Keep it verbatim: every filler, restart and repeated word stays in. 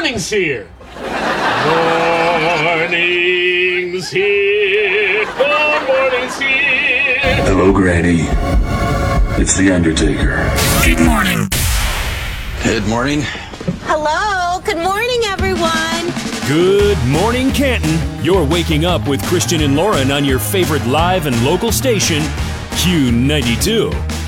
morning's here. Morning's here. Good morning's here. Hello, Granny. It's the Undertaker. Good morning. Good morning. Hello. Good morning, everyone. Good morning, Canton. You're waking up with Christian and Lauren on your favorite live and local station, Q ninety-two.